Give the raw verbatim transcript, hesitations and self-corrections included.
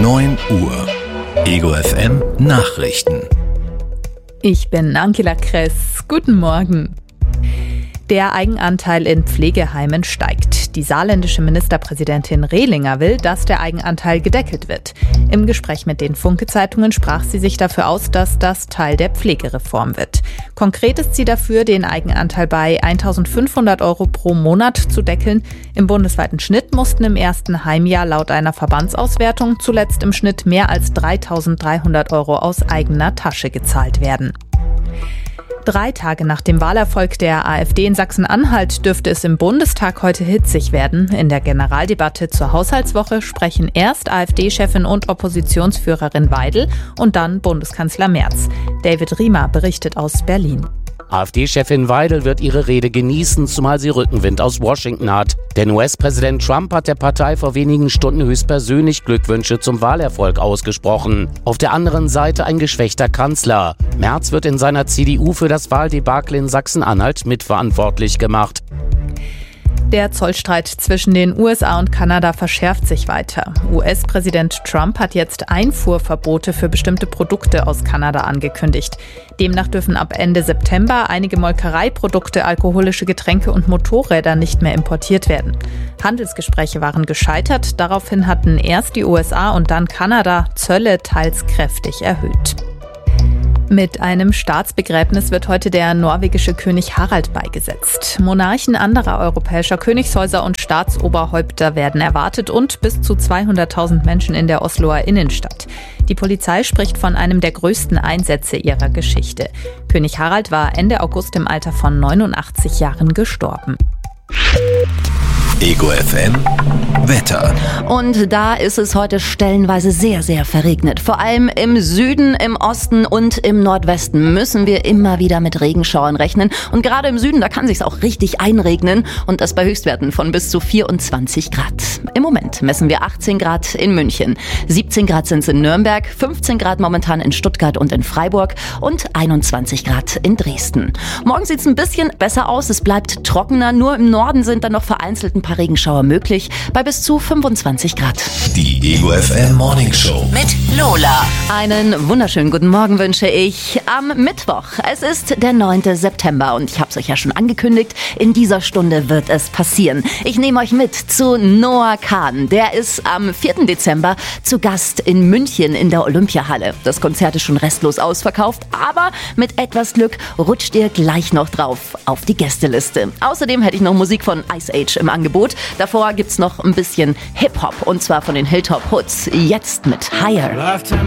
neun Uhr. Ego F M Nachrichten. Ich bin Angela Kress. Guten Morgen. Der Eigenanteil in Pflegeheimen steigt. Die saarländische Ministerpräsidentin Rehlinger will, dass der Eigenanteil gedeckelt wird. Im Gespräch mit den Funke-Zeitungen sprach sie sich dafür aus, dass das Teil der Pflegereform wird. Konkret ist sie dafür, den Eigenanteil bei eintausendfünfhundert Euro pro Monat zu deckeln. Im bundesweiten Schnitt mussten im ersten Heimjahr laut einer Verbandsauswertung zuletzt im Schnitt mehr als dreitausenddreihundert Euro aus eigener Tasche gezahlt werden. Drei Tage nach dem Wahlerfolg der AfD in Sachsen-Anhalt dürfte es im Bundestag heute hitzig werden. In der Generaldebatte zur Haushaltswoche sprechen erst AfD-Chefin und Oppositionsführerin Weidel und dann Bundeskanzler Merz. David Riemer berichtet aus Berlin. AfD-Chefin Weidel wird ihre Rede genießen, zumal sie Rückenwind aus Washington hat. Denn U S-Präsident Trump hat der Partei vor wenigen Stunden höchstpersönlich Glückwünsche zum Wahlerfolg ausgesprochen. Auf der anderen Seite ein geschwächter Kanzler. Merz wird in seiner C D U für das Wahldebakel in Sachsen-Anhalt mitverantwortlich gemacht. Der Zollstreit zwischen den U S A und Kanada verschärft sich weiter. U S-Präsident Trump hat jetzt Einfuhrverbote für bestimmte Produkte aus Kanada angekündigt. Demnach dürfen ab Ende September einige Molkereiprodukte, alkoholische Getränke und Motorräder nicht mehr importiert werden. Handelsgespräche waren gescheitert. Daraufhin hatten erst die U S A und dann Kanada Zölle teils kräftig erhöht. Mit einem Staatsbegräbnis wird heute der norwegische König Harald beigesetzt. Monarchen anderer europäischer Königshäuser und Staatsoberhäupter werden erwartet und bis zu zweihunderttausend Menschen in der Osloer Innenstadt. Die Polizei spricht von einem der größten Einsätze ihrer Geschichte. König Harald war Ende August im Alter von neunundachtzig Jahren gestorben. Ego F M Wetter. Und da ist es heute stellenweise sehr, sehr verregnet. Vor allem im Süden, im Osten und im Nordwesten müssen wir immer wieder mit Regenschauern rechnen. Und gerade im Süden, da kann sich's auch richtig einregnen. Und das bei Höchstwerten von bis zu vierundzwanzig Grad. Im Moment messen wir achtzehn Grad in München. siebzehn Grad sind's in Nürnberg, fünfzehn Grad momentan in Stuttgart und in Freiburg und einundzwanzig Grad in Dresden. Morgen sieht's ein bisschen besser aus. Es bleibt trockener. Nur im Norden sind dann noch vereinzelt ein paar Regenschauer möglich, bei bis zu fünfundzwanzig Grad. Die Ego F M Morning Show mit Lola. Einen wunderschönen guten Morgen wünsche ich am Mittwoch. Es ist der neunte September und ich habe es euch ja schon angekündigt, in dieser Stunde wird es passieren. Ich nehme euch mit zu Noah Kahan. Der ist am vierten Dezember zu Gast in München in der Olympiahalle. Das Konzert ist schon restlos ausverkauft, aber mit etwas Glück rutscht ihr gleich noch drauf auf die Gästeliste. Außerdem hätte ich noch Musik von Ice Age im Angebot. Davor gibt's noch ein bisschen Hip-Hop und zwar von den Hilltop Hoods. Jetzt mit Higher.